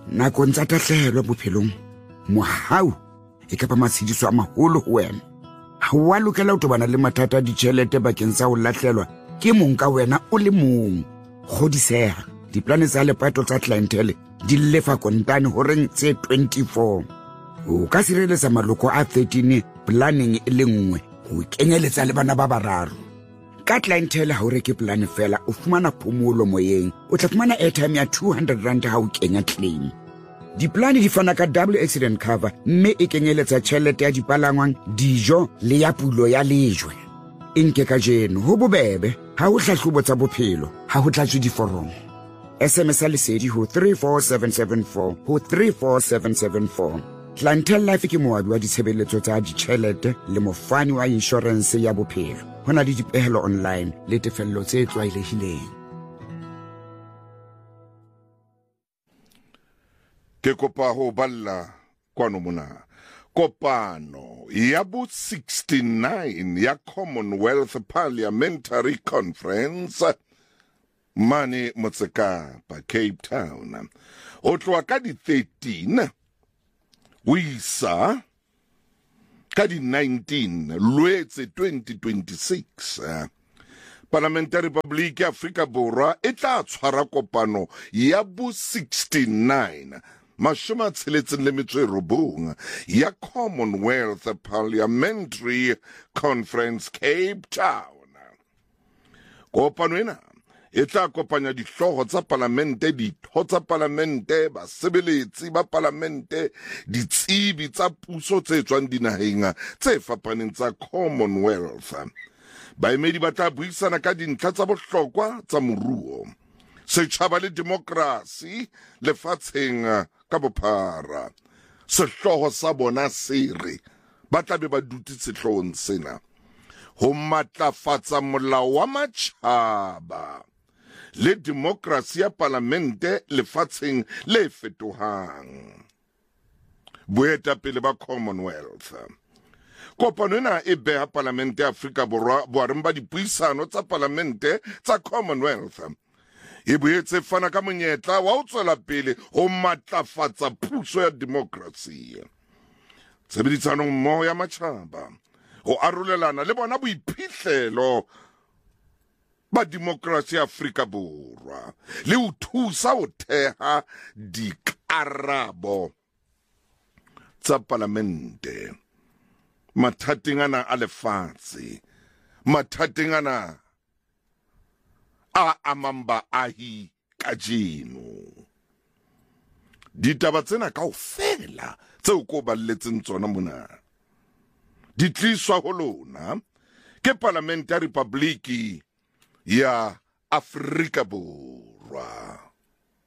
nakong tsa tahlehelo bophelong mohau e ka ba matshediso a maholo ho wena. Ha wa lokela ho tobana le mathata a ditjhelete bakeng sa ho lahlelwa ke mong ka wena o le mong. Kgodiseha, diplane tsa lepato tsa clientele di lefa kontane horeng tse 24. O ka sireletsa maloko a 13 planning e le nngwe ho kenyeletsa le bana ba bararo. Ka clientele ha o reke plan fela o fumana phomolo moyeng, o tla fumana airtime ya 200 rand ha o kenya claim. Diplane di fana ka double accident cover mme e kenyeletsa tjhelete ya dipalangwang, dijo le ya pulo ya lejwe. Nke ka jeno ho bobebe ha ho hlahlobo tsa bophelo ha ho tlatswe diforomo. SMS lesedi ho 34774 ho 34774. Clientele Life ke moabi wa ditshebeletso tsa ditjhelete le mofani wa insurance ya bophelo. Hona le dipehelo online le tefello tse tlwaelehileng. Ke kopa ho balla kwano mona. Kopano ya bo 69 ya Commonwealth Parliamentary Conference mane Motsekapa, Cape Town. O tloa ka di 13 o isa ka di 19 Lwetse 2026. Parliamentary Republic ya Afrika Borwa e tla tshwara kopano ya bo 69 mashoma tsheletseng le metso e robong ya Commonwealth Parliamentary Conference Cape Town. Kopano ena e tla kopanya dihloho tsa palamente, ditho tsa palamente, basebeletsi ba palamente, ditsebi tsa puso tse tswang dinaheng tse fapaneng tsa Commonwealth. Baemedi ba tla buisana ka dintlha tsa bohlokwa tsa moruo, setjhaba le demokrasi lefatsheng ka bophara. Sehloho sa bona sere ba tla be ba dutse sehlohong sena ho matlafatsa molao wa matjhaba le demokrasi ya palamente lefatsheng le fetohang. Boetapele ba Commonwealth. Kopano ena e beha palamente ya Afrika Borwa boareng ba dipuisano tsa palamente tsa Commonwealth. E boetse fana ka monyetla wa ho tswela pele ho matlafatsa puso ya demokrasi, tshebedisano mmoho ya matjhaba, ho arolelana le bona boiphihlelo ba demokrasi ya Afrika Borwa, le ho thusa ho theha dikarabo tsa palamente mathateng ana a lefatshe, mathateng ana a amang baahi kajeno. Ditaba tsena kaofela tseo ko balletseng tsona mona di tliswa ho lona ke Parlamente ya Republiki ya Afrika Borwa.